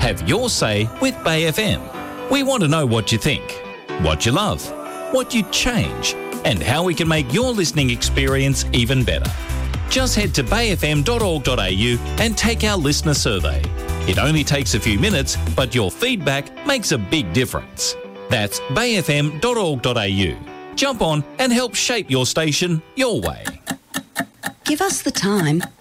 Have your say with Bay FM. We want to know what you think, what you love, what you'd change, and how we can make your listening experience even better. Just head to bayfm.org.au and take our listener survey. It only takes a few minutes, but your feedback makes a big difference. That's bayfm.org.au. Jump on and help shape your station your way. Give us the time